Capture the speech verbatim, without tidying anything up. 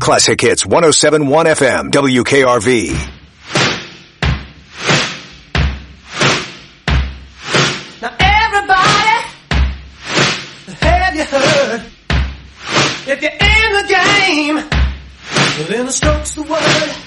Classic Hits one oh seven point one F M, W K R V. Now everybody, have you heard? If you're in the game, well then the stroke's the word.